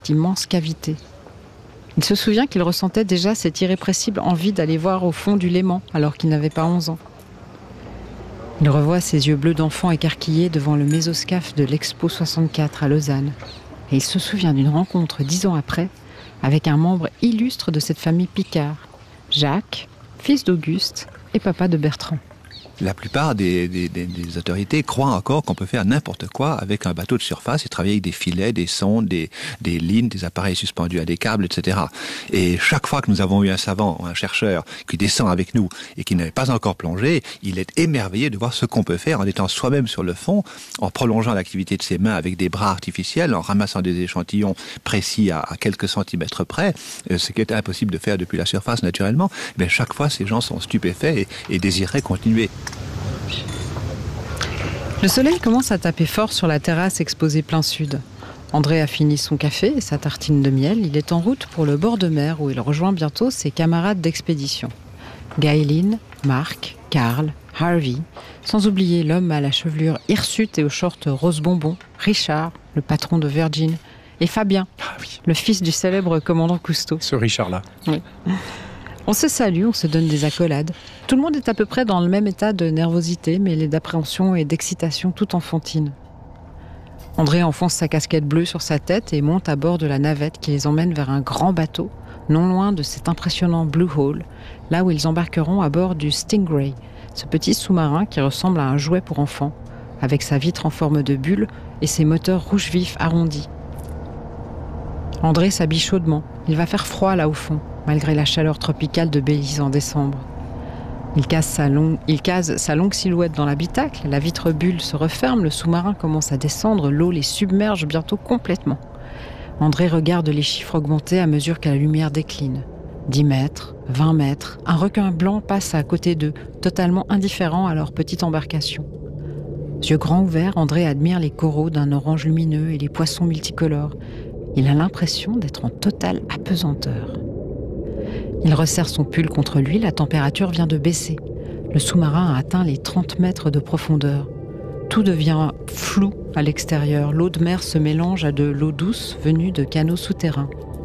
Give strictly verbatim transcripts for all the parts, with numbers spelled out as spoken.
d'immenses cavités. Il se souvient qu'il ressentait déjà cette irrépressible envie d'aller voir au fond du Léman alors qu'il n'avait pas onze ans. Il revoit ses yeux bleus d'enfant écarquillés devant le mésoscaphe de l'Expo soixante-quatre à Lausanne. Et il se souvient d'une rencontre dix ans après avec un membre illustre de cette famille Picard, Jacques, fils d'Auguste et papa de Bertrand. La plupart des, des, des, des autorités croient encore qu'on peut faire n'importe quoi avec un bateau de surface et travailler avec des filets, des sondes, des, des lignes, des appareils suspendus à des câbles, et cetera. Et chaque fois que nous avons eu un savant ou un chercheur qui descend avec nous et qui n'avait pas encore plongé, il est émerveillé de voir ce qu'on peut faire en étant soi-même sur le fond, en prolongeant l'activité de ses mains avec des bras artificiels, en ramassant des échantillons précis à, à quelques centimètres près, ce qui était impossible de faire depuis la surface naturellement. Mais chaque fois, ces gens sont stupéfaits et, et désiraient continuer. Le soleil commence à taper fort sur la terrasse exposée plein sud. André a fini son café et sa tartine de miel. Il est en route pour le bord de mer où il rejoint bientôt ses camarades d'expédition. Gaëline, Marc, Karl, Harvey, sans oublier l'homme à la chevelure hirsute et aux shorts rose bonbon, Richard, le patron de Virgin, et Fabien, ah oui. le fils du célèbre commandant Cousteau. Ce Richard-là. Oui. On se salue, on se donne des accolades. Tout le monde est à peu près dans le même état de nervosité, mêlé d'appréhension et d'excitation toute enfantine. André enfonce sa casquette bleue sur sa tête et monte à bord de la navette qui les emmène vers un grand bateau, non loin de cet impressionnant Blue Hole, là où ils embarqueront à bord du Stingray, ce petit sous-marin qui ressemble à un jouet pour enfants, avec sa vitre en forme de bulle et ses moteurs rouge vif arrondis. André s'habille chaudement. Il va faire froid là au fond, malgré la chaleur tropicale de Belize en décembre. Il case sa longue, il case sa longue silhouette dans l'habitacle, la vitre bulle se referme, le sous-marin commence à descendre, l'eau les submerge bientôt complètement. André regarde les chiffres augmenter à mesure que la lumière décline. dix mètres, vingt mètres, un requin blanc passe à côté d'eux, totalement indifférent à leur petite embarcation. Yeux grands ouverts, André admire les coraux d'un orange lumineux et les poissons multicolores. Il a l'impression d'être en totale apesanteur. Il resserre son pull contre lui, la température vient de baisser. Le sous-marin a atteint les trente mètres de profondeur. Tout devient flou à l'extérieur. L'eau de mer se mélange à de l'eau douce venue de canaux souterrains.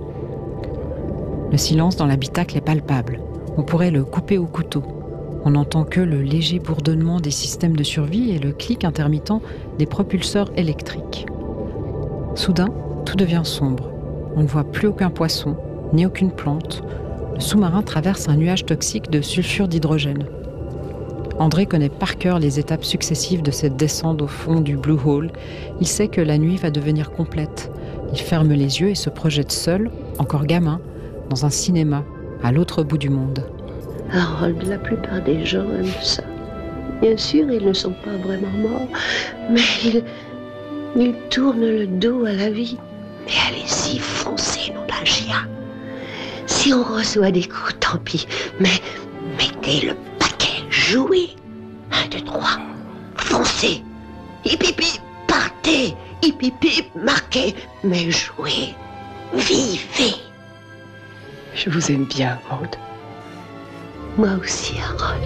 Le silence dans l'habitacle est palpable. On pourrait le couper au couteau. On n'entend que le léger bourdonnement des systèmes de survie et le clic intermittent des propulseurs électriques. Soudain, tout devient sombre. On ne voit plus aucun poisson, ni aucune plante. Le sous-marin traverse un nuage toxique de sulfure d'hydrogène. André connaît par cœur les étapes successives de cette descente au fond du Blue Hole. Il sait que la nuit va devenir complète. Il ferme les yeux et se projette seul, encore gamin, dans un cinéma, à l'autre bout du monde. Harold, la plupart des gens aiment ça. Bien sûr, ils ne sont pas vraiment morts, mais ils, ils tournent le dos à la vie. Mais allez-y, foncez, nom d'un chien. Si on reçoit des coups, tant pis. Mais mettez le paquet, jouez. Un, deux, trois, foncez. Hip, hip, hip, partez. Hip, hip, hip, marquez. Mais jouez, vivez. Je vous aime bien, Maud. Moi aussi, Harold.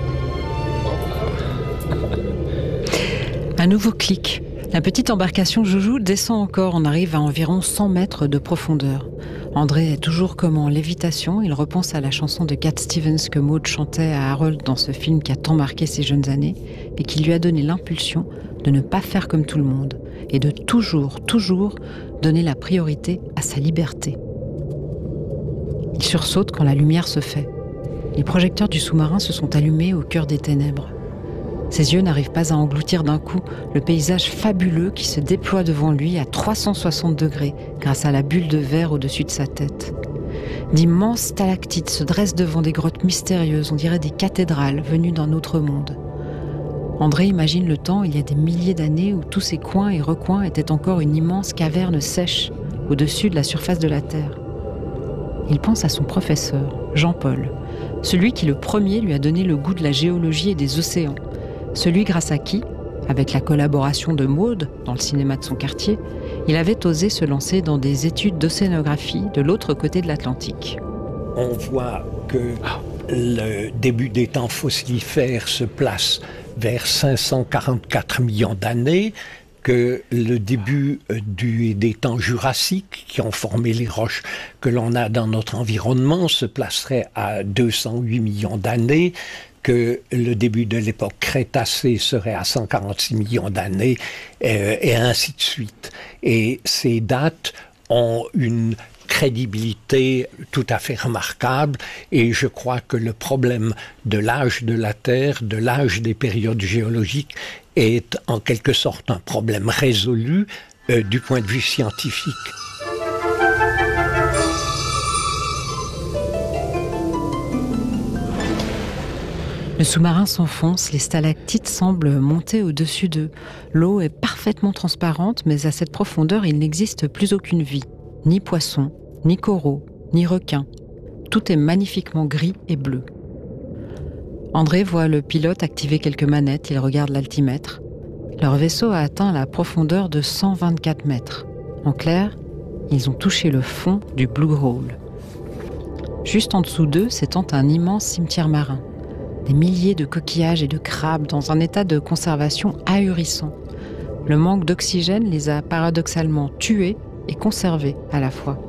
Un nouveau clic. La petite embarcation Joujou descend encore. On arrive à environ cent mètres de profondeur. André est toujours comme en lévitation. Il repense à la chanson de Cat Stevens que Maud chantait à Harold dans ce film qui a tant marqué ses jeunes années et qui lui a donné l'impulsion de ne pas faire comme tout le monde et de toujours, toujours donner la priorité à sa liberté. Il sursaute quand la lumière se fait. Les projecteurs du sous-marin se sont allumés au cœur des ténèbres. Ses yeux n'arrivent pas à engloutir d'un coup le paysage fabuleux qui se déploie devant lui à trois cent soixante degrés grâce à la bulle de verre au-dessus de sa tête. D'immenses stalactites se dressent devant des grottes mystérieuses, on dirait des cathédrales venues d'un autre monde. André imagine le temps, il y a des milliers d'années, où tous ces coins et recoins étaient encore une immense caverne sèche au-dessus de la surface de la Terre. Il pense à son professeur, Jean-Paul, celui qui le premier lui a donné le goût de la géologie et des océans. Celui grâce à qui, avec la collaboration de Maud dans le cinéma de son quartier, il avait osé se lancer dans des études d'océanographie de l'autre côté de l'Atlantique. On voit que le début des temps fossilifères se place vers cinq cent quarante-quatre millions d'années. que le début du, des temps jurassiques qui ont formé les roches que l'on a dans notre environnement se placerait à deux cent huit millions d'années, que le début de l'époque Crétacée serait à cent quarante-six millions d'années, euh, et ainsi de suite. Et ces dates ont une crédibilité tout à fait remarquable, et je crois que le problème de l'âge de la Terre, de l'âge des périodes géologiques, est en quelque sorte un problème résolu euh, du point de vue scientifique. Le sous-marin s'enfonce, les stalactites semblent monter au-dessus d'eux. L'eau est parfaitement transparente, mais à cette profondeur, il n'existe plus aucune vie. Ni poissons, ni coraux, ni requins. Tout est magnifiquement gris et bleu. André voit le pilote activer quelques manettes, il regarde l'altimètre. Leur vaisseau a atteint la profondeur de cent vingt-quatre mètres. En clair, ils ont touché le fond du Blue Hole. Juste en dessous d'eux s'étend un immense cimetière marin. Des milliers de coquillages et de crabes dans un état de conservation ahurissant. Le manque d'oxygène les a paradoxalement tués et conservés à la fois.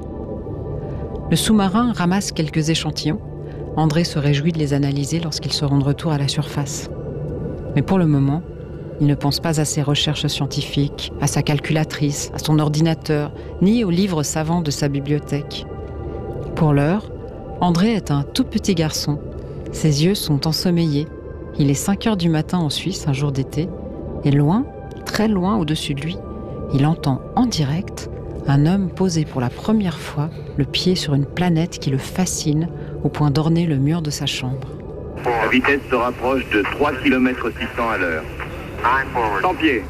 Le sous-marin ramasse quelques échantillons. André se réjouit de les analyser lorsqu'ils seront de retour à la surface. Mais pour le moment, il ne pense pas à ses recherches scientifiques, à sa calculatrice, à son ordinateur, ni aux livres savants de sa bibliothèque. Pour l'heure, André est un tout petit garçon. Ses yeux sont ensommeillés. Il est cinq heures du matin en Suisse, un jour d'été, et loin, très loin au-dessus de lui, il entend en direct un homme poser pour la première fois le pied sur une planète qui le fascine au point d'orner le mur de sa chambre. La vitesse se rapproche de trois kilomètres six cents à l'heure. cent pieds.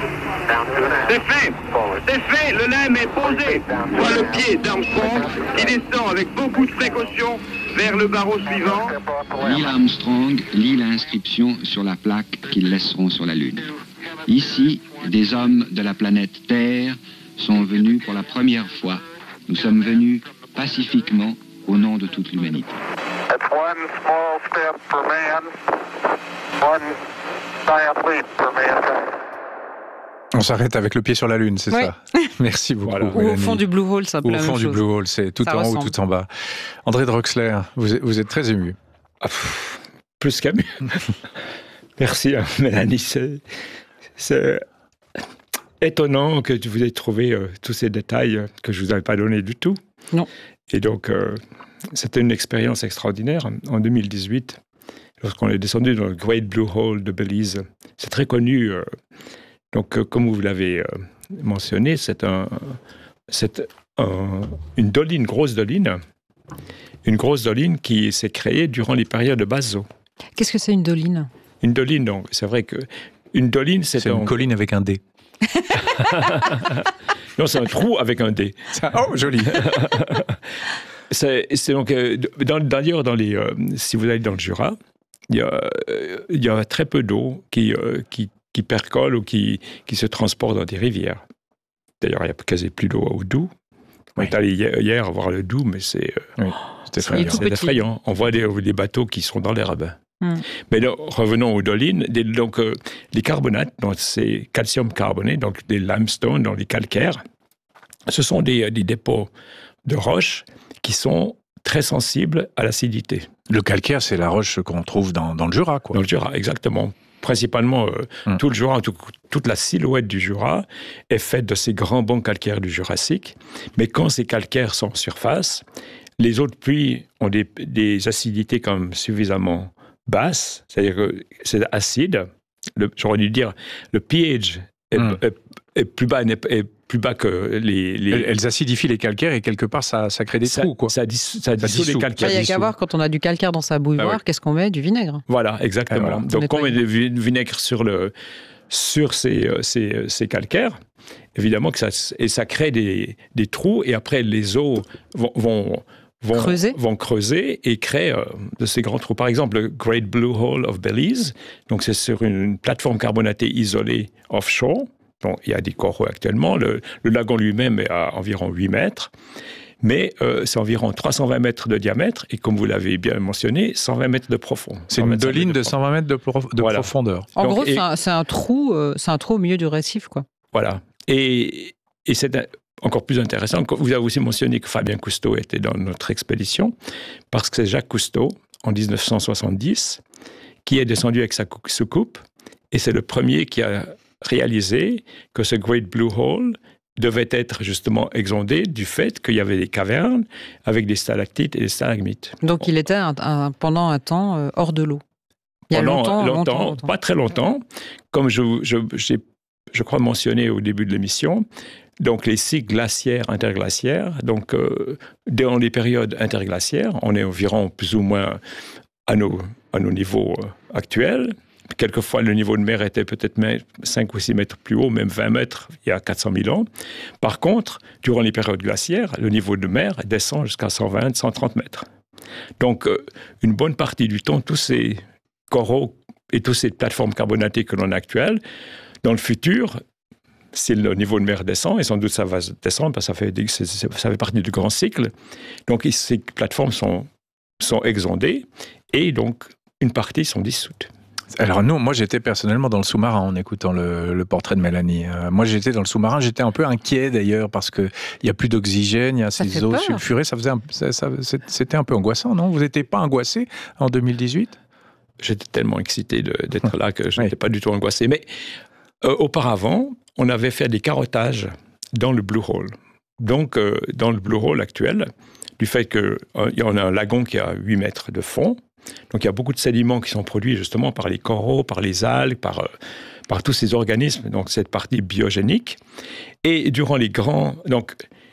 C'est fait! C'est fait! Le lemme est posé! Voilà le pied d'Armstrong qui descend avec beaucoup de précaution vers le barreau suivant. Neil Armstrong lit l'inscription sur la plaque qu'ils laisseront sur la Lune. Ici, des hommes de la planète Terre sont venus pour la première fois. Nous sommes venus pacifiquement au nom de toute l'humanité. It's one small step for man, one giant leap for mankind. On s'arrête avec le pied sur la Lune, c'est oui. ça? Merci beaucoup. Voilà. Ou au fond du Blue Hole, c'est un peu Ou la au fond même du chose. Blue Hole, c'est tout ça en ressemble. haut, tout en bas. André Drexler, vous êtes, vous êtes très ému. Ah, pff, plus qu'ému. Merci, hein, Mélanie. C'est, c'est étonnant que vous ayez trouvé euh, tous ces détails que je ne vous avais pas donnés du tout. Non. Et donc, euh, c'était une expérience extraordinaire. En deux mille dix-huit, lorsqu'on est descendu dans le Great Blue Hole de Belize, c'est très connu. Euh, donc, euh, comme vous l'avez euh, mentionné, c'est, un, c'est un, une doline, une grosse doline, une grosse doline qui s'est créée durant les périodes de basso. Qu'est-ce que c'est une doline? Une doline, donc, c'est vrai que une doline, c'est, c'est un... une colline avec un D. Non, c'est un trou avec un D. Ça, oh, joli. c'est, c'est donc, euh, dans, d'ailleurs, dans les, euh, si vous allez dans le Jura, il y a, euh, il y a très peu d'eau qui, euh, qui, qui percole ou qui, qui se transporte dans des rivières. D'ailleurs, il n'y a quasi plus d'eau au Doubs. On est allé hier, hier voir le Doubs, mais c'est, euh, oui, c'est effrayant. C'est effrayant. On voit des, des bateaux qui sont dans l'herbe. Mm. Mais là, revenons aux dolines. Des, donc, euh, les carbonates, donc c'est calcium carboné, donc des limestones, donc les calcaires, ce sont des, des dépôts de roches qui sont très sensibles à l'acidité. Le calcaire, c'est la roche qu'on trouve dans, dans le Jura, quoi. Dans le Jura, exactement. Principalement, euh, mm. tout le Jura, tout, toute la silhouette du Jura est faite de ces grands bancs calcaires du Jurassique. Mais quand ces calcaires sont en surface, les autres puits ont des, des acidités quand même suffisamment basse, c'est-à-dire que c'est acide. Le, j'aurais dû dire, le pH est, mm. est, est, plus bas, est plus bas que les... les... Elles, elles acidifient les calcaires et quelque part, ça, ça crée des ça, trous, quoi. Ça, dis, ça, ça dissout les calcaires. Il n'y a qu'à voir, quand on a du calcaire dans sa bouilloire, ah ouais. qu'est-ce qu'on met? Du vinaigre. Voilà, exactement. Ah, voilà. Donc, quand on met du vinaigre sur, le, sur ces, ces, ces calcaires, évidemment que ça, et ça crée des, des trous, et après, les eaux vont... vont Vont creuser. vont creuser et créer euh, de ces grands trous. Par exemple, le Great Blue Hole of Belize, donc c'est sur une plateforme carbonatée isolée offshore. Bon, il y a des coraux actuellement. Le, le lagon lui-même est à environ huit mètres. Mais euh, c'est environ trois cent vingt mètres de diamètre et, comme vous l'avez bien mentionné, cent vingt mètres de profond. C'est une doline de cent vingt mètres de, prof... de voilà. profondeur. En donc, gros, et... c'est, un, c'est, un trou, euh, c'est un trou au milieu du récif, quoi. Voilà. Et, et c'est encore plus intéressant. Vous avez aussi mentionné que Fabien Cousteau était dans notre expédition, parce que c'est Jacques Cousteau, en dix-neuf cent soixante-dix, qui est descendu avec sa soucoupe, et c'est le premier qui a réalisé que ce Great Blue Hole devait être justement exondé du fait qu'il y avait des cavernes avec des stalactites et des stalagmites. Donc il était un, un, pendant un temps euh, hors de l'eau. Il y a pendant longtemps, longtemps, longtemps, longtemps. Pas très longtemps, comme je, je, j'ai, je crois mentionné au début de l'émission, donc les cycles glaciaires, interglaciaires, donc euh, dans les périodes interglaciaires, on est environ plus ou moins à nos, à nos niveaux euh, actuels. Quelquefois, le niveau de mer était peut-être cinq ou six mètres plus haut, même vingt mètres, il y a quatre cent mille ans. Par contre, durant les périodes glaciaires, le niveau de mer descend jusqu'à cent vingt, cent trente mètres. Donc, euh, une bonne partie du temps, tous ces coraux et toutes ces plateformes carbonatées que l'on a actuelles, dans le futur, si le niveau de mer descend, et sans doute ça va descendre, parce que ça fait, ça fait partie du grand cycle, donc ces plateformes sont, sont exondées, et donc une partie sont dissoutes. Alors nous, moi j'étais personnellement dans le sous-marin en écoutant le, le portrait de Mélanie. Euh, moi j'étais dans le sous-marin, j'étais un peu inquiet d'ailleurs parce que il y a plus d'oxygène, il y a ces eaux sulfurées, ça faisait, un, ça, ça, c'était un peu angoissant, non? Vous n'étiez pas angoissé en deux mille dix-huit? J'étais tellement excité de, d'être là que je n'étais oui. pas du tout angoissé. Mais euh, auparavant, on avait fait des carottages dans le Blue Hole. Donc euh, dans le Blue Hole actuel, du fait qu'il euh, y en a un lagon qui a huit mètres de fond. Donc il y a beaucoup de sédiments qui sont produits justement par les coraux, par les algues, par, euh, par tous ces organismes, donc cette partie biogénique. Et durant les grands... Donc,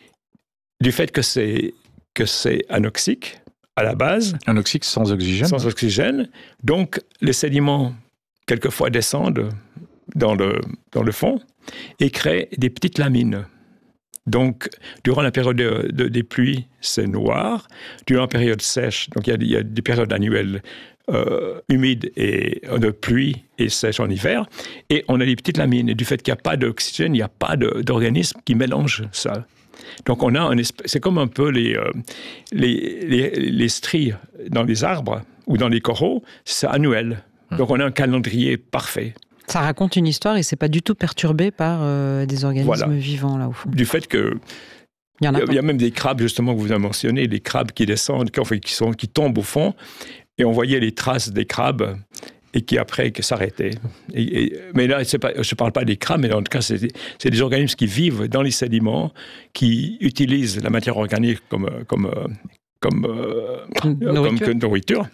du fait que c'est, que c'est anoxique, à la base... Anoxique sans oxygène. Sans oxygène. Donc, les sédiments, quelquefois, descendent dans le, dans le fond et créent des petites lamines. Donc, durant la période de, de, des pluies, c'est noir. Durant la période sèche, donc il y a, il y a des périodes annuelles euh, humides et de pluie et sèche en hiver, et on a des petites lamines. Et du fait qu'il n'y a pas d'oxygène, il n'y a pas de, d'organisme qui mélange ça. Donc, on a un espèce, c'est comme un peu les, euh, les, les, les stries dans les arbres ou dans les coraux, c'est annuel. Donc, on a un calendrier parfait. Ça raconte une histoire et c'est pas du tout perturbé par euh, des organismes voilà. vivants, là, au fond. Du fait que... Il y, en a il y a même des crabes, justement, que vous avez mentionné, des crabes qui descendent, qui, enfin, qui, sont, qui tombent au fond, et on voyait les traces des crabes, et qui après qui s'arrêtaient. Et, et, mais là, c'est pas, je ne parle pas des crabes, mais en tout cas, c'est, c'est des organismes qui vivent dans les sédiments, qui utilisent la matière organique comme, comme, comme, comme, comme, comme nourriture.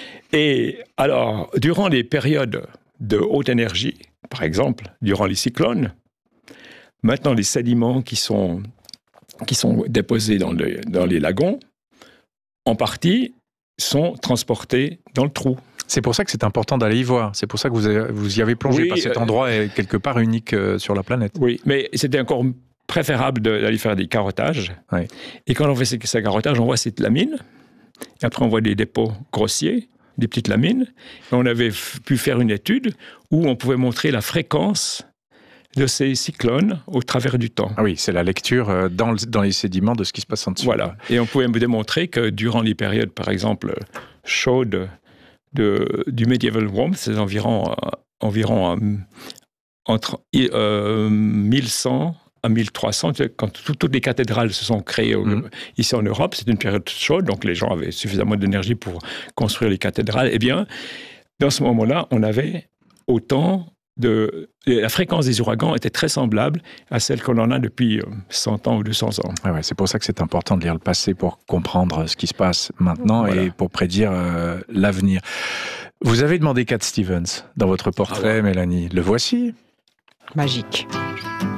Et alors, durant les périodes de haute énergie, par exemple, durant les cyclones, maintenant les sédiments qui sont, qui sont déposés dans, le, dans les lagons, en partie, sont transportés dans le trou. C'est pour ça que c'est important d'aller y voir. C'est pour ça que vous, avez, vous y avez plongé, oui, parce que cet endroit est quelque part unique sur la planète. Oui, mais c'était encore préférable d'aller faire des carottages. Oui. Et quand on fait ces, ces carottages, on voit cette lamine, et après on voit des dépôts grossiers, des petites lamines. Et on avait f- pu faire une étude où on pouvait montrer la fréquence de ces cyclones au travers du temps. Ah oui, c'est la lecture dans, le, dans les sédiments de ce qui se passe en dessous. Voilà. Et on pouvait me démontrer que durant les périodes, par exemple, chaudes de, du Medieval Warm, c'est environ, euh, environ euh, entre euh, mille cent à mille trois cents, quand tout, toutes les cathédrales se sont créées mmh. ici en Europe, c'est une période chaude, donc les gens avaient suffisamment d'énergie pour construire les cathédrales. Eh bien, dans ce moment-là, on avait autant de... La fréquence des ouragans était très semblable à celle qu'on en a depuis cent ans ou deux cents ans. Ouais, ouais, c'est pour ça que c'est important de lire le passé pour comprendre ce qui se passe maintenant voilà. et pour prédire euh, l'avenir. Vous avez demandé Cat Stevens dans votre portrait, ah ouais. Mélanie. Le voici. Magique.